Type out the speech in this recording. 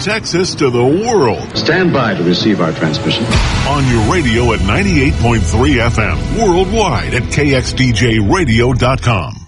Texas to the world. Stand by to receive our transmission. On your radio at 98.3 FM. Worldwide at KXDJRadio.com.